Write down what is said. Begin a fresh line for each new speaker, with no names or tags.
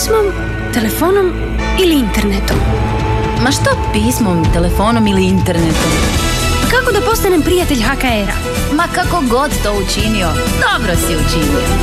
Pismom, telefonom ili internetom?
Ma što pismom, telefonom ili internetom?
Kako da postanem prijatelj HKR-a?
Ma kako god to učinio, dobro si učinio.